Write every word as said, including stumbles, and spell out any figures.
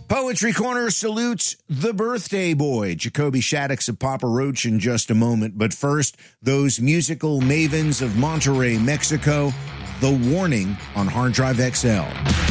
Poetry Corner salutes the birthday boy, Jacoby Shaddix of Papa Roach, in just a moment. But first, those musical mavens of Monterrey, Mexico, The Warning on Hard Drive X L.